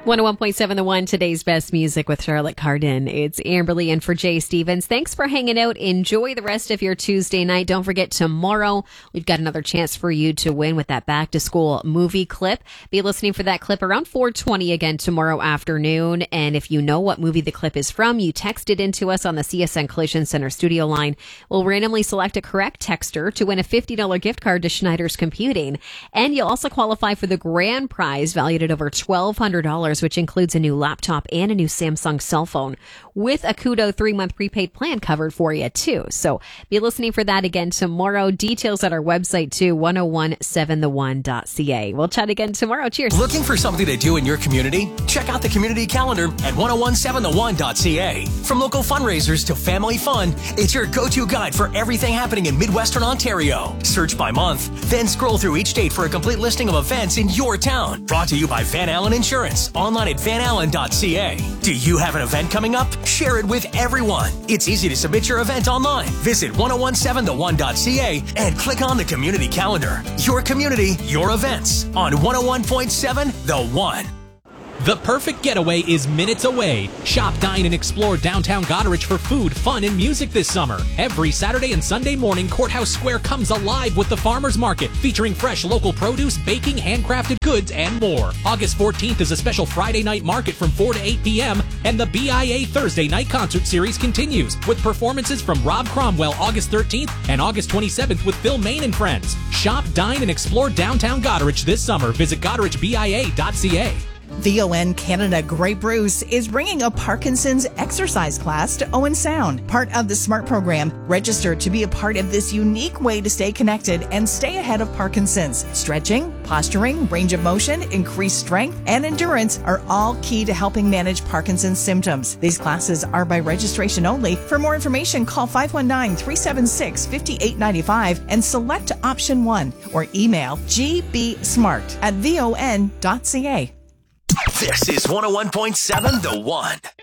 101.7 The One, today's best music with Charlotte Cardin. It's Amberly in for Jay Stevens. Thanks for hanging out. Enjoy the rest of your Tuesday night. Don't forget, tomorrow we've got another chance for you to win with that back to school movie clip. Be listening for that clip around 4:20 again tomorrow afternoon. And if you know what movie the clip is from, you text it into us on the CSN Collision Center studio line. We'll randomly select a correct texter to win a $50 gift card to Schneider's Computing. And you'll also qualify for the grand prize valued at over $1,200, which includes a new laptop and a new Samsung cell phone with a Koodo 3-month prepaid plan covered for you too. So be listening for that again tomorrow. Details at our website too, 1017theone.ca. We'll chat again tomorrow. Cheers. Looking for something to do in your community? Check out the community calendar at 1017theone.ca. From local fundraisers to family fun, it's your go-to guide for everything happening in Midwestern Ontario. Search by month, then scroll through each date for a complete listing of events in your town. Brought to you by Van Allen Insurance, online at vanallen.ca. Do you have an event coming up? Share it with everyone. It's easy to submit your event online. Visit 1017theone.ca and click on the community calendar. Your community, your events on 101.7 The One. The perfect getaway is minutes away. Shop, dine, and explore downtown Goderich for food, fun, and music this summer. Every Saturday and Sunday morning, Courthouse Square comes alive with the Farmers Market, featuring fresh local produce, baking, handcrafted goods, and more. August 14th is a special Friday night market from 4 to 8 p.m., and the BIA Thursday night concert series continues, with performances from Rob Cromwell August 13th and August 27th with Phil Main and friends. Shop, dine, and explore downtown Goderich this summer. Visit goderichbia.ca. VON Canada Grey Bruce is bringing a Parkinson's exercise class to Owen Sound. Part of the SMART program, register to be a part of this unique way to stay connected and stay ahead of Parkinson's. Stretching, posturing, range of motion, increased strength, and endurance are all key to helping manage Parkinson's symptoms. These classes are by registration only. For more information, call 519-376-5895 and select option 1 or email gbsmart@von.ca. This is 101.7 The One.